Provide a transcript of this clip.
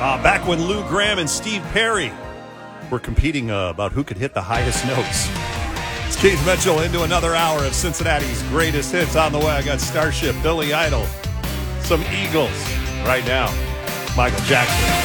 Back when Lou Gramm and Steve Perry were competing about who could hit the highest notes. It's Keith Mitchell into another hour of Cincinnati's greatest hits on the way. I got Starship, Billy Idol, some Eagles right now. Michael Jackson.